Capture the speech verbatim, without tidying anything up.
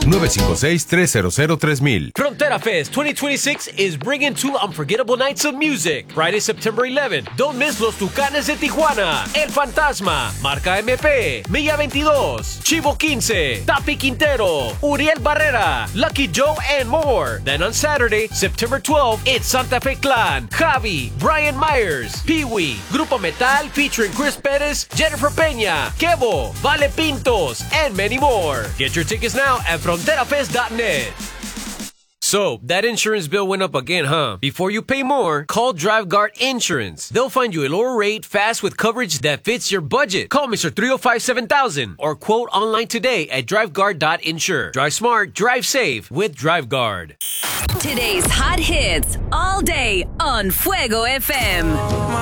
nueve cinco seis, tres cero cero, tres mil. Frontera Fest twenty twenty-six is bringing two unforgettable nights of music. Friday, September eleventh. Don't miss Los Tucanes de Tijuana, El Fantasma, Marca M P, Milla veintidós, Chivo quince, Tapi Quintero, Uriel Barrera, Lucky Joe, and more. Then on Saturday, September twelfth, it's Santa Fe Clan, Javi, Brian Myers, Pee-wee, Grupo Metal featuring Chris Perez, Jennifer Peña, Kevo, Vale Pintos, and many more. Get your tickets now at frontera fest dot net. So, that insurance bill went up again, huh? Before you pay more, call DriveGuard Insurance. They'll find you a lower rate fast with coverage that fits your budget. Call Mister three oh five, seven thousand or quote online today at driveguard dot insure. Drive smart, drive safe with DriveGuard. Today's hot hits all day on Fuego F M.